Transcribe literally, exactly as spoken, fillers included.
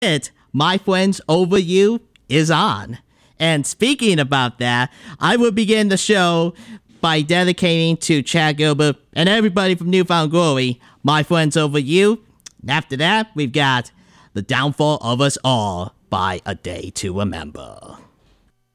It, My Friends Over You is on. And speaking about that, I will begin the show by dedicating to Chad Gilbert and everybody from New Found Glory, My Friends Over You. And after that, we've got The Downfall of Us All by A Day to Remember.